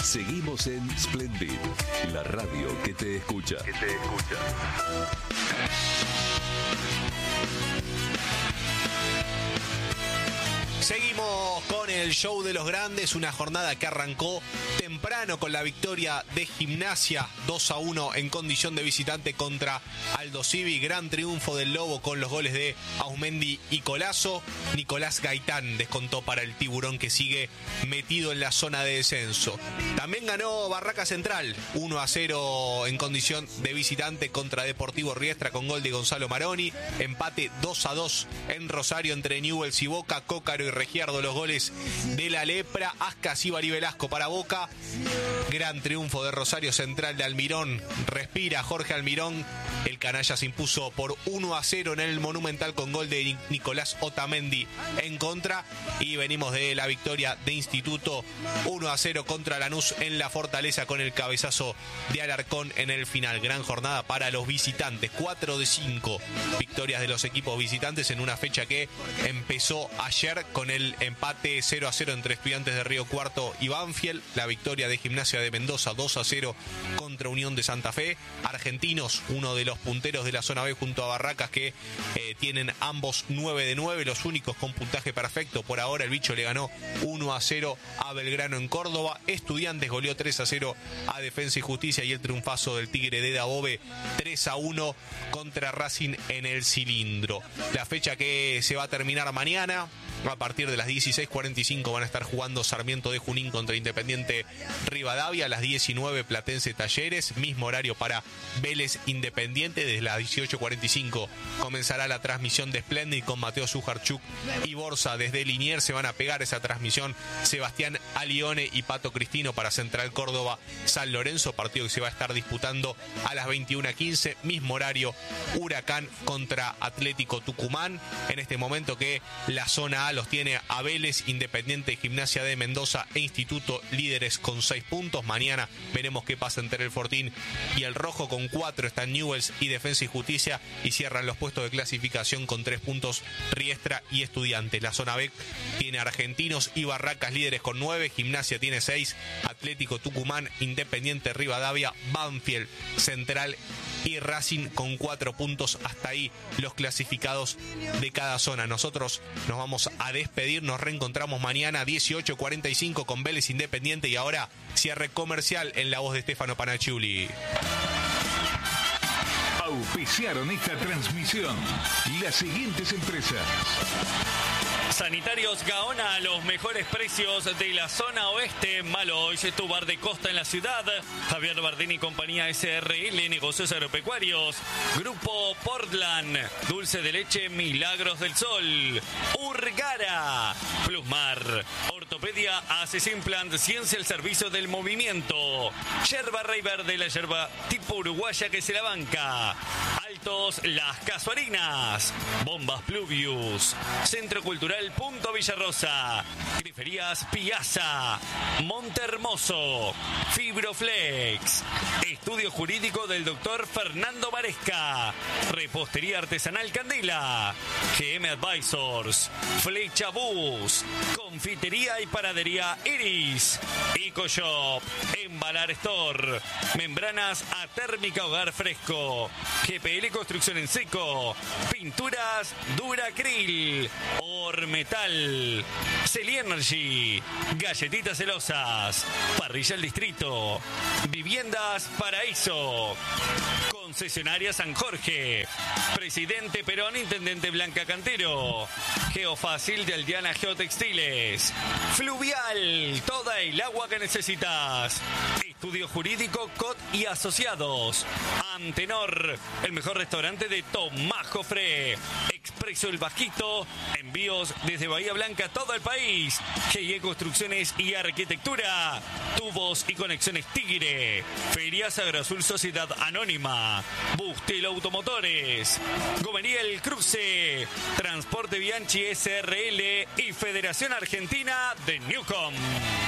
Seguimos en Splendid, la radio que te escucha. Seguimos con el show de los grandes, una jornada que arrancó temprano con la victoria de Gimnasia 2-1 en condición de visitante contra Aldo Civi. Gran triunfo del Lobo con los goles de Ausmendi y Colazo. Nicolás Gaitán descontó para el Tiburón, que sigue metido en la zona de descenso. También ganó Barraca Central 1-0 en condición de visitante contra Deportivo Riestra con gol de Gonzalo Maroni. Empate 2-2 en Rosario entre Newell's y Boca. Cócaro y Regiardo los goles de la Lepra. Ascas y Bari Velasco para Boca. Gran triunfo de Rosario Central de Almirón. Respira Jorge Almirón. El canalla se impuso por 1-0 en el Monumental con gol de Nicolás Otamendi en contra. Y venimos de la victoria de Instituto 1-0 contra Lanús en la Fortaleza con el cabezazo de Alarcón en el final. Gran jornada para los visitantes. 4 de 5 victorias de los equipos visitantes en una fecha que empezó ayer con el empate 0-0 entre Estudiantes de Río Cuarto y Banfield. La victoria de Gimnasia de Mendoza 2-0 contra Unión de Santa Fe. Argentinos, uno de los punteros de la zona B junto a Barracas, que tienen ambos 9 de 9, los únicos con puntaje perfecto. Por ahora el bicho le ganó 1-0 a Belgrano en Córdoba. Estudiantes goleó 3-0 a Defensa y Justicia, y el triunfazo del Tigre de Dabove 3-1 contra Racing en el Cilindro. La fecha que se va a terminar mañana. A partir de las 16:45 van a estar jugando Sarmiento de Junín contra Independiente Rivadavia. A las 19 Platense Talleres. Mismo horario para Vélez Independiente. Desde las 18:45 comenzará la transmisión de Splendid con Mateo Sujarchuk y Borsa. Desde Liniers se van a pegar esa transmisión Sebastián Alione y Pato Cristino para Central Córdoba San Lorenzo. Partido que se va a estar disputando a las 21:15. Mismo horario Huracán contra Atlético Tucumán. En este momento que la zona A los tiene a Vélez, Independiente, Gimnasia de Mendoza e Instituto líderes con 6 puntos. Mañana veremos qué pasa entre el Fortín y el Rojo. Con 4 están Newell's y Defensa y Justicia, y cierran los puestos de clasificación con 3 puntos Riestra y Estudiantes. La zona B tiene Argentinos y Barracas líderes con 9, Gimnasia tiene 6, Atlético Tucumán, Independiente Rivadavia, Banfield, Central y Racing con 4 puntos. Hasta ahí los clasificados de cada zona. Nosotros nos vamos a despedir, nos reencontramos mañana 18:45 con Vélez Independiente, y ahora cierre comercial en la voz de Stefano Panacciuli. Auspiciaron esta transmisión las siguientes empresas: Sanitarios Gaona, los mejores precios de la zona oeste. Malois, tu bar de costa en la ciudad. Javier Bardini y compañía SRL, negocios agropecuarios. Grupo Portland, dulce de leche Milagros del Sol. Urgara, Plusmar, ortopedia, haces implant, ciencia al servicio del movimiento. Yerba Rey Verde, la yerba tipo uruguaya que se la banca. Altos Las Casuarinas. Bombas Pluvius. Centro Cultural Punto Villarrosa. Griferías Piazza. Monte Hermoso. Fibroflex. Estudio jurídico del doctor Fernando Maresca. Repostería artesanal Candela. GM Advisors. Flecha Bus. Confitería y panadería Iris. EcoShop. Embalar Store. Membranas a térmica hogar fresco. GPL Construcción en Seco. Pinturas Duracril. Ormetal. Celienergy. Galletitas celosas. Parrilla El Distrito. Viviendas Paraíso. Concesionaria San Jorge. Presidente Perón, Intendente Blanca Cantero. Geofácil de Aldiana Geotextiles. Fluvial, toda el agua que necesitas. Estudio Jurídico Cot y Asociados. Antenor, el mejor restaurante de Tomás Jofré. Expreso El Vasquito, envíos desde Bahía Blanca a todo el país. GIE Construcciones y Arquitectura. Tubos y conexiones Tigre. Ferias Agroazul Sociedad Anónima. Bustelo Automotores. Gomería El Cruce. Transporte Bianchi SRL y Federación Argentina de Newcom.